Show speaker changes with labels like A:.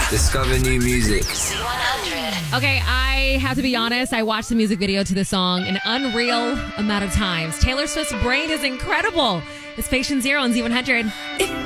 A: Discover new music.
B: Z100. Okay, I have to be honest. I watched the music video to this song an unreal amount of times. Taylor Swift's Brain is incredible. It's Patient Zero on Z100.